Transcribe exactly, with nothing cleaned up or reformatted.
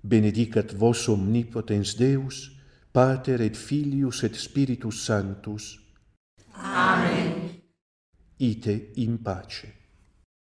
benedicat vos omnipotens Deus, Pater et Filius et Spiritus Sanctus. Amen. Ite in pace.